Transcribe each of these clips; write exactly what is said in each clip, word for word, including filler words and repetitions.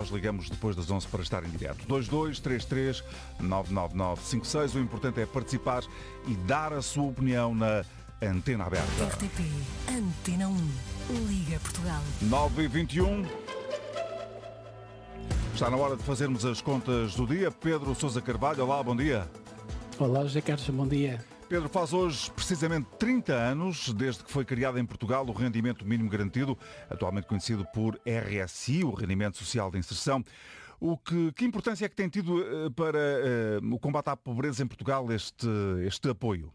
nós ligamos depois das onze para estar em direto. dois dois três três nove nove nove cinco seis. O importante é participar e dar a sua opinião na Antena Aberta. R T P Antena um. Liga Portugal. nove e vinte e um. Está na hora de fazermos as contas do dia. Pedro Sousa Carvalho, olá, bom dia. Olá, José Carlos, bom dia. Pedro, faz hoje precisamente trinta anos desde que foi criado em Portugal o Rendimento Mínimo Garantido, atualmente conhecido por R S I, o Rendimento Social de Inserção. O que, que importância é que tem tido uh, para uh, o combate à pobreza em Portugal este, este apoio?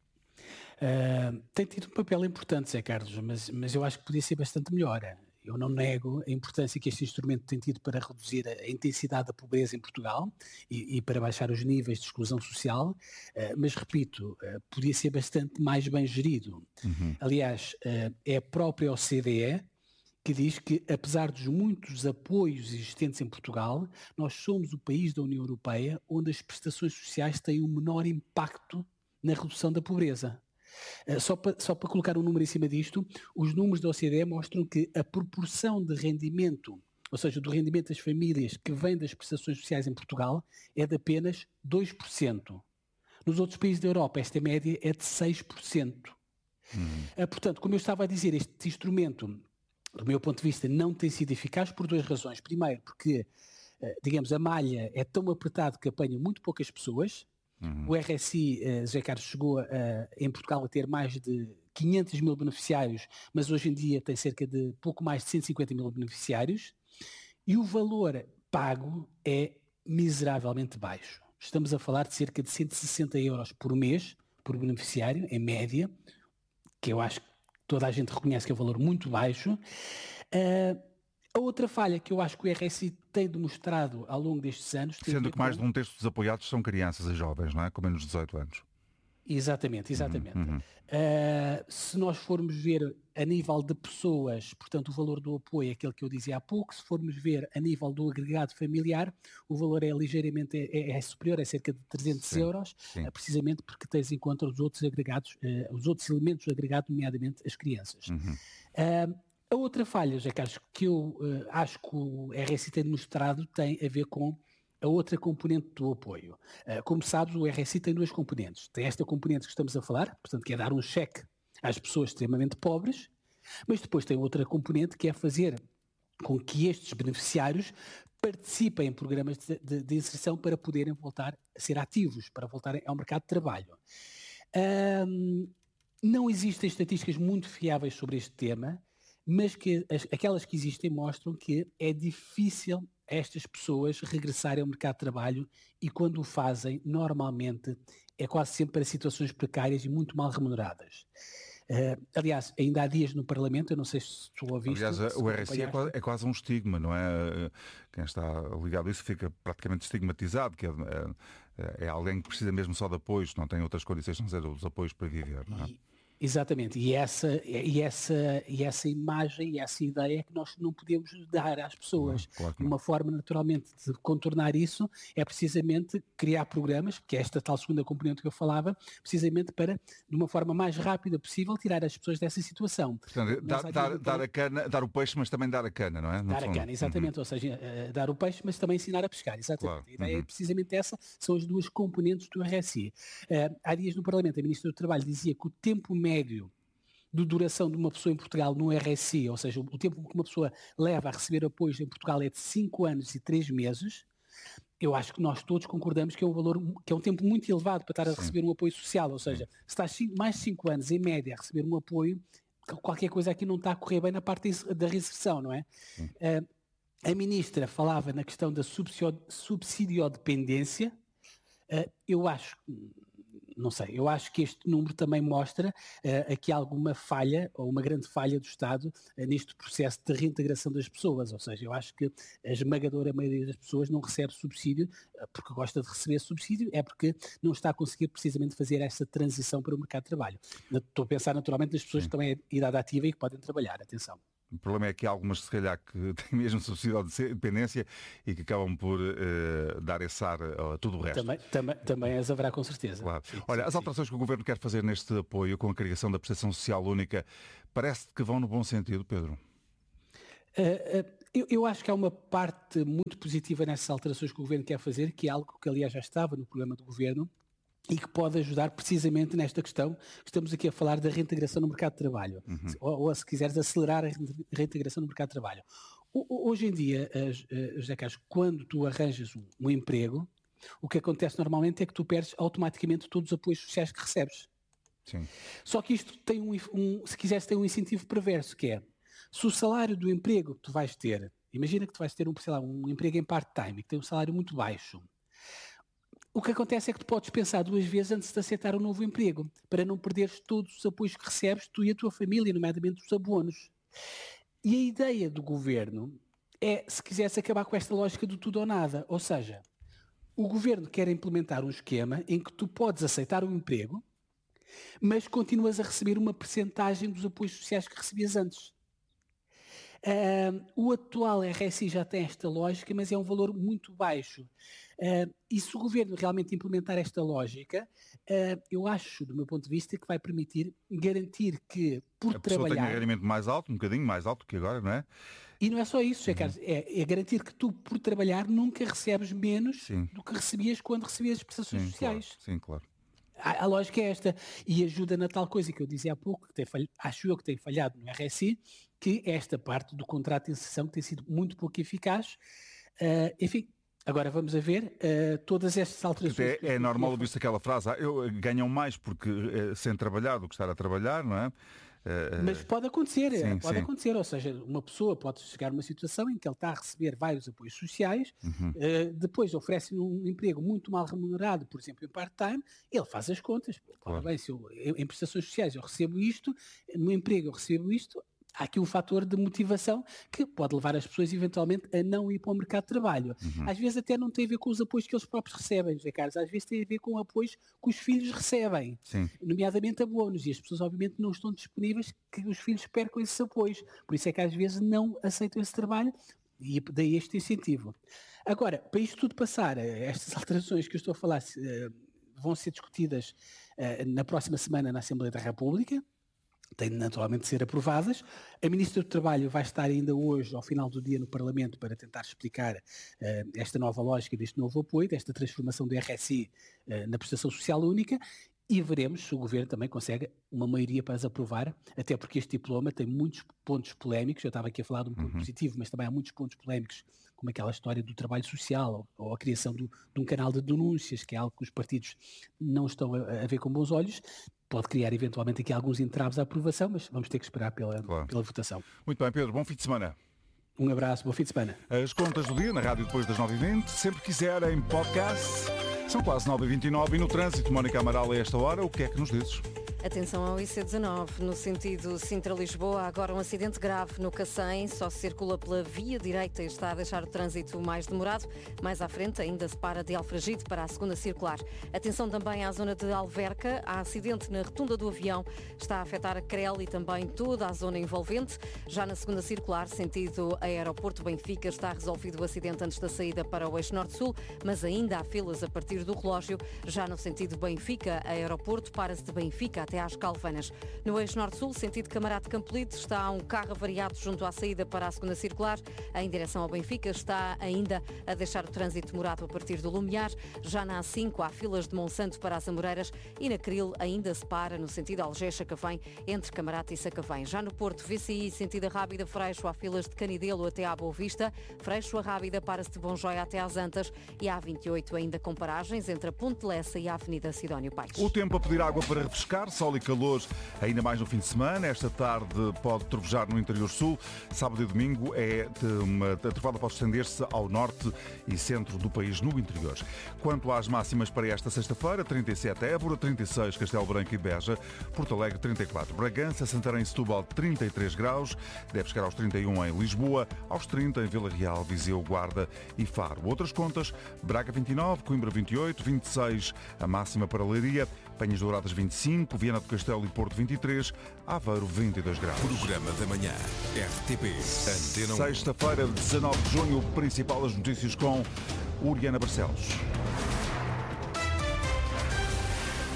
Uh, tem tido um papel importante, José Carlos, mas, mas eu acho que podia ser bastante melhor. Eu não nego a importância que este instrumento tem tido para reduzir a intensidade da pobreza em Portugal e, e para baixar os níveis de exclusão social, uh, mas, repito, uh, podia ser bastante mais bem gerido. Uhum. Aliás, uh, é a própria O C D E que diz que, apesar dos muitos apoios existentes em Portugal, nós somos o país da União Europeia onde as prestações sociais têm o menor impacto na redução da pobreza. Uh, só para só para colocar um número em cima disto, os números da O C D E mostram que a proporção de rendimento, ou seja, do rendimento das famílias que vem das prestações sociais em Portugal, é de apenas dois por cento. Nos outros países da Europa, esta média é de seis por cento. Uhum. Uh, portanto, como eu estava a dizer, este instrumento, do meu ponto de vista, não tem sido eficaz por duas razões. Primeiro, porque, uh, digamos, a malha é tão apertada que apanha muito poucas pessoas. Uhum. O R S I, uh, José Carlos, chegou uh, em Portugal a ter mais de quinhentos mil beneficiários, mas hoje em dia tem cerca de pouco mais de cento e cinquenta mil beneficiários, e o valor pago é miseravelmente baixo. Estamos a falar de cerca de cento e sessenta euros por mês, por beneficiário, em média, que eu acho que toda a gente reconhece que é um valor muito baixo. Uh, A outra falha que eu acho que o R S I tem demonstrado ao longo destes anos... Sendo que mais de um terço dos apoiados são crianças e jovens, não é? Com menos de dezoito anos. Exatamente, exatamente. Uhum, uhum. Uh, se nós formos ver a nível de pessoas, portanto o valor do apoio é aquele que eu dizia há pouco. Se formos ver a nível do agregado familiar, o valor é ligeiramente é, é superior, é cerca de trezentos sim, euros, sim. Uh, precisamente porque tens em conta os outros agregados, uh, os outros elementos do agregado, nomeadamente as crianças. Uhum. Uh, A outra falha, José Carlos, que eu uh, acho que o R S I tem demonstrado tem a ver com a outra componente do apoio. Uh, como sabes, o R S I tem duas componentes. Tem esta componente que estamos a falar, portanto, que é dar um cheque às pessoas extremamente pobres, mas depois tem outra componente que é fazer com que estes beneficiários participem em programas de, de, de inserção para poderem voltar a ser ativos, para voltarem ao mercado de trabalho. Um, não existem estatísticas muito fiáveis sobre este tema, mas que as, aquelas que existem mostram que é difícil estas pessoas regressarem ao mercado de trabalho e quando o fazem, normalmente, é quase sempre para situações precárias e muito mal remuneradas. Uh, aliás, ainda há dias no Parlamento, eu não sei se tu ouviste... Aliás, o R S I é quase, é quase um estigma, não é? Quem está ligado a isso fica praticamente estigmatizado, que é, é, é alguém que precisa mesmo só de apoios, não tem outras condições, não ser os apoios para viver, não é? E, Exatamente, e essa, e, essa, e essa imagem e essa ideia é que nós não podemos dar às pessoas. Claro que não. não. Uma forma naturalmente de contornar isso é precisamente criar programas, que é esta tal segunda componente que eu falava, precisamente para, de uma forma mais rápida possível, tirar as pessoas dessa situação. Portanto, dar, dar, dar, a cana, dar o peixe, mas também dar a cana, não é? No dar fundo. a cana, exatamente, uhum. Ou seja, uh, dar o peixe, mas também ensinar a pescar, exatamente. Claro. A ideia uhum. é precisamente essa, são as duas componentes do R S I. Uh, há dias no Parlamento, a Ministra do Trabalho dizia que o tempo médio de duração de uma pessoa em Portugal no R S I, ou seja, o tempo que uma pessoa leva a receber apoios em Portugal é de cinco anos e três meses, eu acho que nós todos concordamos que é um valor, que é um tempo muito elevado para estar a Sim. receber um apoio social, ou seja, se estás mais de cinco anos em média a receber um apoio, qualquer coisa aqui não está a correr bem na parte da reinserção, não é? Uh, a Ministra falava na questão da subsidiodependência. Uh, eu acho, não sei, eu acho que este número também mostra uh, aqui alguma falha, ou uma grande falha do Estado uh, neste processo de reintegração das pessoas, ou seja, eu acho que a esmagadora maioria das pessoas não recebe subsídio uh, porque gosta de receber subsídio, é porque não está a conseguir precisamente fazer essa transição para o mercado de trabalho. Estou a pensar naturalmente nas pessoas que estão em idade ativa e que podem trabalhar, atenção. O problema é que há algumas, se calhar, que têm mesmo subsídio de dependência e que acabam por uh, dar esse ar a tudo o resto. Também, também, também as haverá, com certeza. Claro. Sim, Olha, sim, as alterações sim. que o Governo quer fazer neste apoio com a criação da prestação social única, parece que vão no bom sentido, Pedro? Uh, uh, Eu, eu acho que há uma parte muito positiva nessas alterações que o Governo quer fazer, que é algo que aliás já estava no programa do Governo e que pode ajudar precisamente nesta questão que estamos aqui a falar da reintegração no mercado de trabalho, uhum. ou, ou se quiseres acelerar a reintegração no mercado de trabalho. O, hoje em dia, José Carlos, quando tu arranjas um, um emprego, o que acontece normalmente é que tu perdes automaticamente todos os apoios sociais que recebes. Sim. Só que isto tem um, um, se quiseres, tem um incentivo perverso, que é, se o salário do emprego que tu vais ter, imagina que tu vais ter um, sei lá, um emprego em part-time, que tem um salário muito baixo, o que acontece é que tu podes pensar duas vezes antes de aceitar um novo emprego, para não perderes todos os apoios que recebes, tu e a tua família, nomeadamente os abonos. E a ideia do Governo é, se quisesse, acabar com esta lógica do tudo ou nada, ou seja, o Governo quer implementar um esquema em que tu podes aceitar um emprego, mas continuas a receber uma percentagem dos apoios sociais que recebias antes. Uh, o atual R S I já tem esta lógica, mas é um valor muito baixo. Uh, e se o Governo realmente implementar esta lógica, uh, eu acho, do meu ponto de vista, que vai permitir garantir que, por a trabalhar... A pessoa tem um rendimento mais alto, um bocadinho mais alto que agora, não é? E não é só isso, uhum. Carlos, é, é garantir que tu, por trabalhar, nunca recebes menos Sim. do que recebias quando recebias as prestações Sim, sociais. Claro. Sim, claro. A, a lógica é esta, e ajuda na tal coisa que eu dizia há pouco, que tem falha, acho eu que tem falhado no R S I, que é esta parte do contrato de inserção que tem sido muito pouco eficaz. Uh, enfim, agora vamos a ver uh, todas estas alterações. É, é normal ouvir-se aquela frase, ah, eu, ganham mais porque uh, sem trabalhar do que estar a trabalhar, não é? Uh, Mas pode acontecer, sim, pode sim. acontecer, ou seja, uma pessoa pode chegar a uma situação em que ele está a receber vários apoios sociais, uhum. uh, depois oferece-lhe um emprego muito mal remunerado, por exemplo, em part-time, ele faz as contas. Claro. Bem, se eu, em prestações sociais eu recebo isto, no emprego eu recebo isto, há aqui um fator de motivação que pode levar as pessoas eventualmente a não ir para o mercado de trabalho. Uhum. Às vezes até não tem a ver com os apoios que eles próprios recebem, José Carlos, às vezes tem a ver com apoios que os filhos recebem, Sim. nomeadamente abonos, e as pessoas obviamente não estão disponíveis que os filhos percam esses apoios, por isso é que às vezes não aceitam esse trabalho e daí este incentivo. Agora, para isto tudo passar, estas alterações que eu estou a falar vão ser discutidas na próxima semana na Assembleia da República, têm naturalmente de ser aprovadas. A Ministra do Trabalho vai estar ainda hoje, ao final do dia, no Parlamento para tentar explicar uh, esta nova lógica deste novo apoio, desta transformação do R S I uh, na prestação social única, e veremos se o Governo também consegue uma maioria para as aprovar, até porque este diploma tem muitos pontos polémicos. Eu estava aqui a falar de um ponto uhum. positivo, mas também há muitos pontos polémicos, como aquela história do trabalho social, ou, ou a criação do, de um canal de denúncias, que é algo que os partidos não estão a, a ver com bons olhos. Pode criar eventualmente aqui alguns entraves à aprovação, mas vamos ter que esperar pela, claro. pela votação. Muito bem, Pedro, bom fim de semana. Um abraço, bom fim de semana. As contas do dia na rádio depois das nove e vinte, sempre quiserem podcast. São quase nove e vinte e nove e no trânsito, Mónica Amaral, a esta hora, o que é que nos dizes? Atenção ao I C dezanove, no sentido Sintra-Lisboa, agora um acidente grave no Cacém, só se circula pela via direita e está a deixar o trânsito mais demorado. Mais à frente ainda se para de Alfragide para a segunda circular. Atenção também à zona de Alverca, há acidente na rotunda do avião, está a afetar a Crel e também toda a zona envolvente. Já na segunda circular, sentido Aeroporto Benfica, está resolvido o acidente antes da saída para o eixo norte-sul, mas ainda há filas a partir do relógio. Já no sentido Benfica, Aeroporto, para-se de Benfica até às Calvanas. No eixo norte-sul, sentido Camarate Campolide, está um carro avariado junto à saída para a segunda circular. Em direção ao Benfica, está ainda a deixar o trânsito demorado a partir do Lumiar. Já na A cinco, há filas de Monsanto para as Amoreiras e na Cril ainda se para no sentido Algés-Sacavém, entre Camarate e Sacavém. Já no Porto, V C I, sentido Rábida Freixo, há filas de Canidelo até à Boa Vista. Freixo a Rábida para-se de Bonjóia até às Antas e a A vinte e oito ainda com paragens entre a Ponte Lessa e a Avenida Sidónio Paes. O tempo a pedir água para refrescar, sol e calor, ainda mais no fim de semana. Esta tarde pode trovejar no interior sul. Sábado e domingo é de uma a trovada pode estender-se ao norte e centro do país no interior. Quanto às máximas para esta sexta-feira, trinta e sete Évora, trinta e seis Castelo Branco e Beja, Porto Alegre trinta e quatro, Bragança, Santarém e Setúbal trinta e três graus, deve chegar aos trinta e um em Lisboa, aos trinta em Vila Real, Viseu, Guarda e Faro. Outras contas, Braga vinte e nove, Coimbra vinte e oito, vinte e seis a máxima para Leiria, Penhas Douradas vinte e cinco, Viana do Castelo e Porto vinte e três, Aveiro vinte e dois graus. Programa da manhã, R T P, Antena um. Sexta-feira, dezanove de junho, o principal das notícias com Uriana Barcelos. O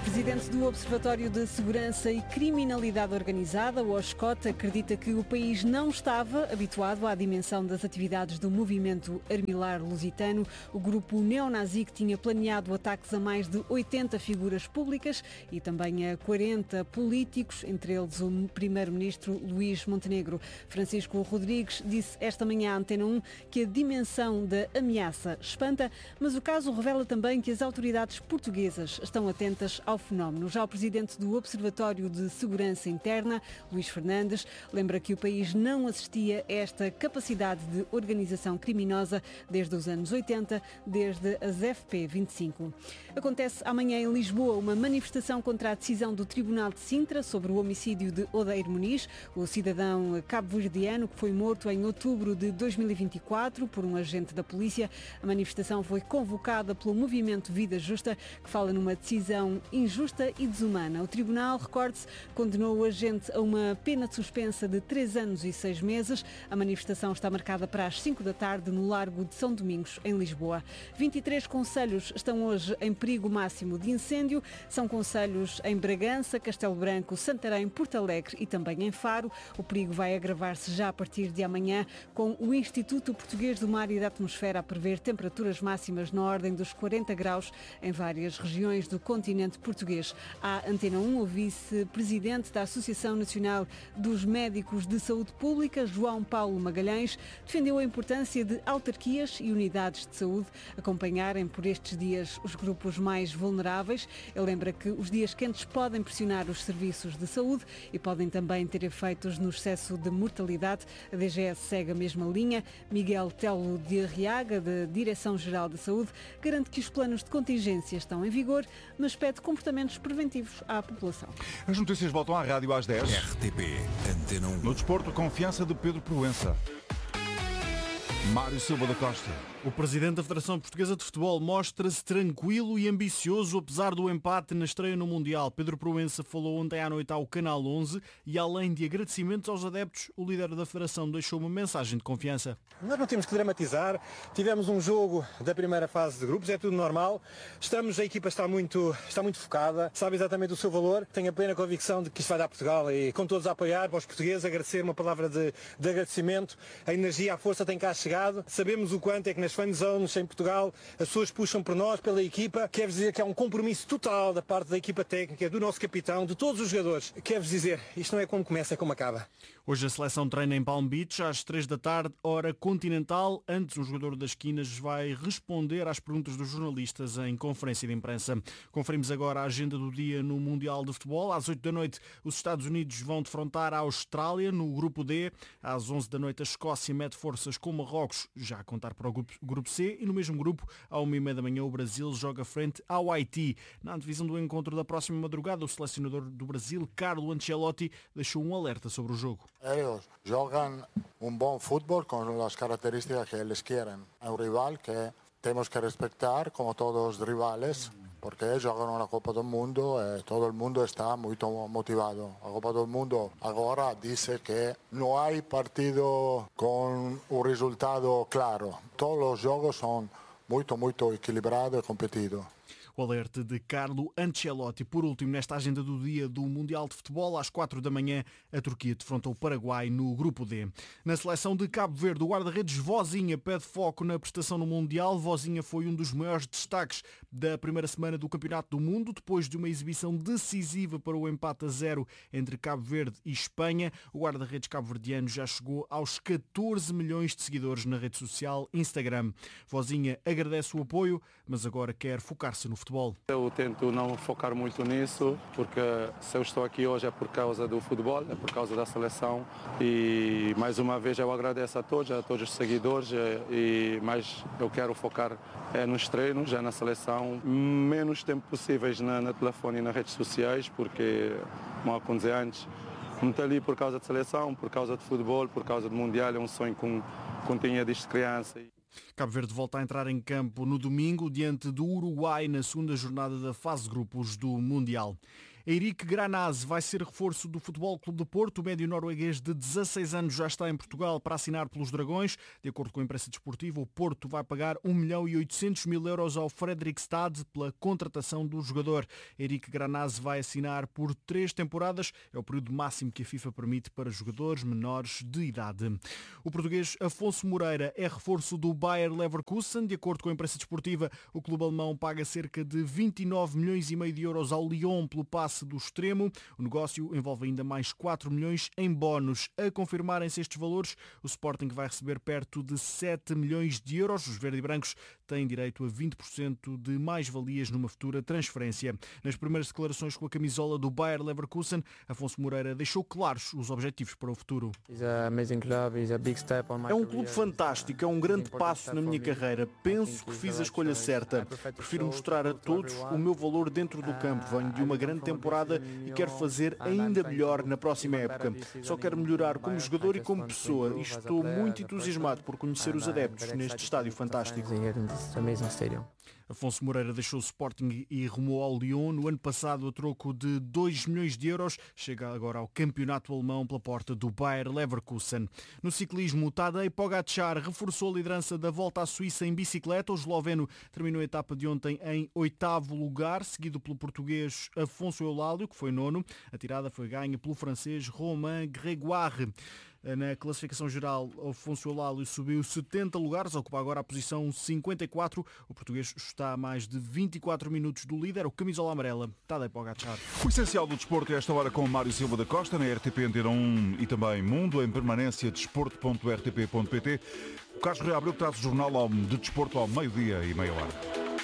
presidente do Observatório de Segurança e Criminalidade Organizada, o OSCOT, acredita que o país não estava habituado à dimensão das atividades do movimento armilar lusitano. O grupo neonazi que tinha planeado ataques a mais de oitenta figuras públicas e também a quarenta políticos, entre eles o primeiro-ministro Luís Montenegro. Francisco Rodrigues disse esta manhã à Antena um que a dimensão da ameaça espanta, mas o caso revela também que as autoridades portuguesas estão atentas ao fenómeno. Já o presidente do Observatório de Segurança Interna, Luís Fernandes, lembra que o país não assistia a esta capacidade de organização criminosa desde os anos oitenta, desde as F P vinte e cinco. Acontece amanhã em Lisboa uma manifestação contra a decisão do Tribunal de Sintra sobre o homicídio de Odeiro Muniz, o cidadão cabo-verdiano que foi morto em outubro de dois mil e vinte e quatro por um agente da polícia. A manifestação foi convocada pelo movimento Vida Justa, que fala numa decisão injusta e desumana. O tribunal, recorde-se, condenou o agente a uma pena de suspensa de três anos e seis meses. A manifestação está marcada para as cinco da tarde no Largo de São Domingos, em Lisboa. vinte e três concelhos estão hoje em perigo máximo de incêndio. São concelhos em Bragança, Castelo Branco, Santarém, Porto Alegre e também em Faro. O perigo vai agravar-se já a partir de amanhã, com o Instituto Português do Mar e da Atmosfera a prever temperaturas máximas na ordem dos quarenta graus em várias regiões do continente português. À Antena um, o vice-presidente da Associação Nacional dos Médicos de Saúde Pública, João Paulo Magalhães, defendeu a importância de autarquias e unidades de saúde acompanharem por estes dias os grupos mais vulneráveis. Ele lembra que os dias quentes podem pressionar os serviços de saúde e podem também ter efeitos no excesso de mortalidade. A D G S segue a mesma linha. Miguel Telo de Arriaga, da Direção-Geral da Saúde, garante que os planos de contingência estão em vigor, mas pede comportamentos preventivos à população. As notícias voltam à rádio às dez. R T P Antena um. No desporto, confiança de Pedro Proença. Mário Silva da Costa. O presidente da Federação Portuguesa de Futebol mostra-se tranquilo e ambicioso apesar do empate na estreia no Mundial. Pedro Proença falou ontem à noite ao Canal onze e, além de agradecimentos aos adeptos, o líder da Federação deixou uma mensagem de confiança. Nós não temos que dramatizar. Tivemos um jogo da primeira fase de grupos, é tudo normal. Estamos, a equipa está muito, está muito focada, sabe exatamente o seu valor. Tenho a plena convicção de que isto vai dar Portugal e com todos a apoiar, para os portugueses, agradecer uma palavra de, de agradecimento. A energia, a força tem cá chegado. Sabemos o quanto é que nas fan zones em Portugal as pessoas puxam por nós, pela equipa. Quero dizer que há um compromisso total da parte da equipa técnica, do nosso capitão, de todos os jogadores. Quero dizer, isto não é como começa, é como acaba. Hoje a seleção treina em Palm Beach às três da tarde, hora continental. Antes, um jogador das Quinas vai responder às perguntas dos jornalistas em conferência de imprensa. Conferimos agora a agenda do dia no Mundial de Futebol. Às oito da noite, os Estados Unidos vão defrontar a Austrália no Grupo D. Às onze da noite, a Escócia mete forças com Marrocos, já a contar para o Grupo, grupo C. E no mesmo grupo, à uma e meia da manhã, o Brasil joga frente ao Haiti. Na antevisão do encontro da próxima madrugada, o selecionador do Brasil, Carlo Ancelotti, deixou um alerta sobre o jogo. Ellos juegan un buen fútbol con las características que ellos quieren. Es un rival que tenemos que respetar como todos los rivales, porque ellos juegan una Copa del Mundo y todo el mundo está muy motivado. La Copa del Mundo ahora dice que no hay partido con un resultado claro. Todos los juegos son muy, muy equilibrados y competidos. O alerta de Carlo Ancelotti. Por último, nesta agenda do dia do Mundial de Futebol, às quatro da manhã, a Turquia defronta o Paraguai no Grupo D. Na seleção de Cabo Verde, o guarda-redes Vozinha pede foco na prestação no Mundial. Vozinha foi um dos maiores destaques da primeira semana do Campeonato do Mundo, depois de uma exibição decisiva para o empate a zero entre Cabo Verde e Espanha. O guarda-redes cabo-verdiano já chegou aos catorze milhões de seguidores na rede social Instagram. Vozinha agradece o apoio, mas agora quer focar-se no futebol. Eu tento não focar muito nisso, porque se eu estou aqui hoje é por causa do futebol, é por causa da seleção e mais uma vez eu agradeço a todos, a todos os seguidores e mais eu quero focar é, nos treinos, é na seleção, menos tempo possíveis na, na telefone e nas redes sociais, porque, como eu dizer antes, não estou ali por causa de seleção, por causa de futebol, por causa do Mundial, é um sonho que, que tinha desde criança. Cabo Verde volta a entrar em campo no domingo diante do Uruguai na segunda jornada da fase de grupos do Mundial. Erik Granaz vai ser reforço do Futebol Clube do Porto. O médio norueguês de dezasseis anos já está em Portugal para assinar pelos Dragões. De acordo com a imprensa desportiva, o Porto vai pagar um milhão e oitocentos mil euros ao Fredrikstad pela contratação do jogador. Erik Granaz vai assinar por três temporadas. É o período máximo que a FIFA permite para jogadores menores de idade. O português Afonso Moreira é reforço do Bayer Leverkusen. De acordo com a imprensa desportiva, o clube alemão paga cerca de vinte e nove milhões e meio de euros ao Lyon pelo passe do extremo. O negócio envolve ainda mais quatro milhões em bónus. A confirmarem-se estes valores, o Sporting vai receber perto de sete milhões de euros. Os verde-brancos têm direito a vinte por cento de mais-valias numa futura transferência. Nas primeiras declarações com a camisola do Bayer Leverkusen, Afonso Moreira deixou claros os objetivos para o futuro. É um clube fantástico, é um grande passo na minha carreira. Penso que fiz a escolha certa. Prefiro mostrar a todos o meu valor dentro do campo. Venho de uma grande temporada e quero fazer ainda melhor na próxima época. Só quero melhorar como jogador e como pessoa e estou muito entusiasmado por conhecer os adeptos neste estádio fantástico. Afonso Moreira deixou o Sporting e rumou ao Lyon. No ano passado, a troco de dois milhões de euros, chega agora ao campeonato alemão pela porta do Bayer Leverkusen. No ciclismo, Tadej Pogačar reforçou a liderança da Volta à Suíça em bicicleta. O esloveno terminou a etapa de ontem em oitavo lugar, seguido pelo português Afonso Eulálio, que foi nono. A tirada foi ganha pelo francês Romain Grégoire. Na classificação geral, Afonso Eulálio subiu setenta lugares, ocupa agora a posição cinquenta e quatro. O português está a mais de vinte e quatro minutos do líder, o camisola amarela, Tadej Pogačar. O essencial do desporto é esta hora com Mário Silva da Costa, na R T P Antena um e também Mundo, em permanência, desporto ponto r t p ponto p t. O Carlos Rui Abreu traz o jornal de desporto ao meio-dia e meia hora.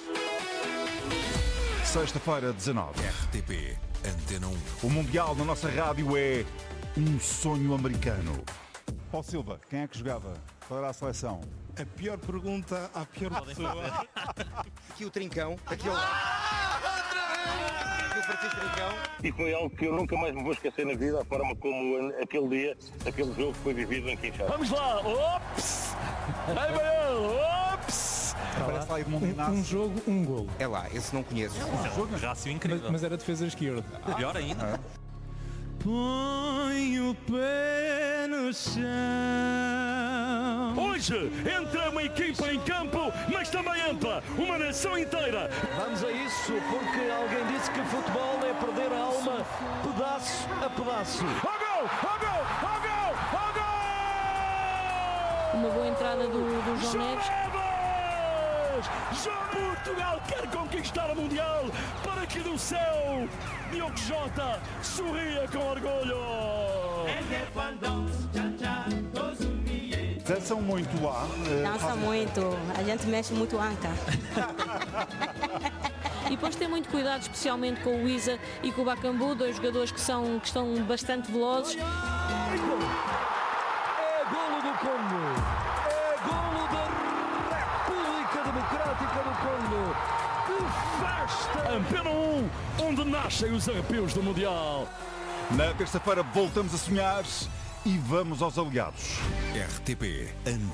Sexta-feira, dezanove. R T P Antena um. O Mundial na nossa rádio é um sonho americano. Paulo Silva, quem é que jogava? Qual era a seleção? A pior pergunta à pior pessoa. Aqui o Trincão, aqui ao lado. Aqui o Francisco Trincão. E foi algo que eu nunca mais me vou esquecer na vida, a forma como aquele dia, aquele jogo foi vivido em Kinshasa. Vamos lá, ops! Aí vai ele, ops! Parece lá Edmundo Inácio. Um jogo, um golo. É lá, esse não conheço. É um jogo, rácio incrível. Mas, mas era defesa esquerda. Ah, pior ainda. Ah. Põe o pé no chão. Hoje entra uma equipa em campo, mas também entra uma nação inteira. Vamos a isso, porque alguém disse que futebol é perder a alma pedaço a pedaço. Ó gol! Ó gol! Ó gol! Ó gol! Uma boa entrada do, do João Neves. Portugal quer conquistar o Mundial para que do céu Diogo Jota sorria com orgulho. Dançam muito lá. Dança muito, a gente mexe muito anca. E depois tem muito cuidado, especialmente com o Isa e com o Bakambu, dois jogadores que, são, que estão bastante velozes. É golo do Congo. É golo da República Democrática do Congo. Que festa! Antena um, onde nascem os arrepios do Mundial. Na terça-feira voltamos a sonhar e vamos aos aliados. R T P